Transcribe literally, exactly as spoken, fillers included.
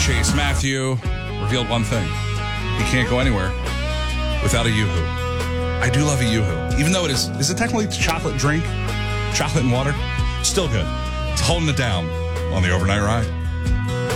Chase Matthew revealed one thing. He can't go anywhere without a Yoo-Hoo. I do love a Yoo-Hoo. Even though it is, is it technically a chocolate drink? Chocolate and water? Still good. It's holding it down on the overnight ride.